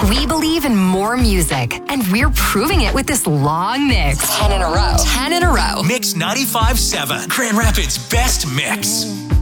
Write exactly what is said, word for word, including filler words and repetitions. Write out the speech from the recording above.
We believe in more music, and we're proving it with this long mix. Ten in a row. Ten in a row. Mix ninety-five point seven, Grand Rapids' best mix.